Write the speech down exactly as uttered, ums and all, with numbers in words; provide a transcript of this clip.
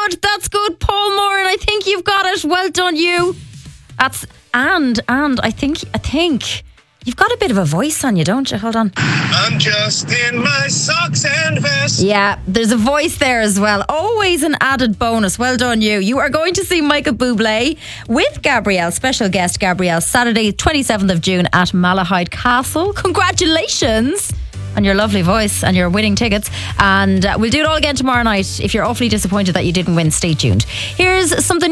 good. That's good, Paul Moore, and I think you've got it. Well done, you. That's and and I think I think you've got a bit of a voice on you, don't you? Hold on. I'm just in my socks and vest. Yeah, there's a voice there as well. Always an added bonus. Well done, you. You are going to see Michael Bublé with Gabrielle, special guest Gabrielle, Saturday, twenty-seventh of June at Malahide Castle. Congratulations on your lovely voice and your winning tickets. And uh, we'll do it all again tomorrow night. If you're awfully disappointed that you didn't win, stay tuned. Here's something